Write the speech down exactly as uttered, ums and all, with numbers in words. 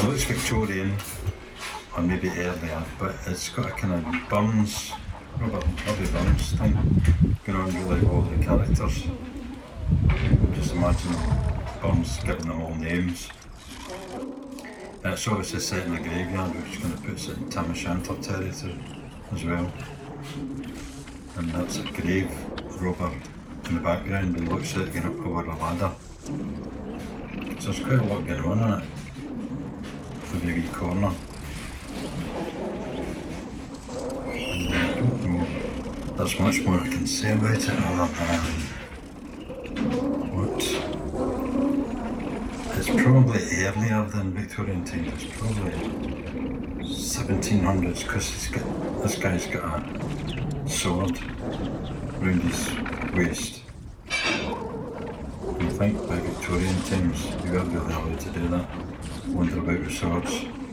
looks Victorian, or maybe earlier, but it's got a kind of Burns, Robert Robbie Burns thing going on really with all the characters. Just imagine Burns giving them all names. And it's obviously set in a graveyard, which kind of puts it in Tam O'Shanter territory as well. And that's a grave robber in the background and looks like going up over a ladder. So there's quite a lot going on in it. Every wee corner. And I don't know there's much more I can say about it other than what? It's probably earlier than Victorian times. It's probably seventeen hundreds because this guy's got a sword round his waist. I think by Victorian times you weren't really allowed to do that. Wander about with swords.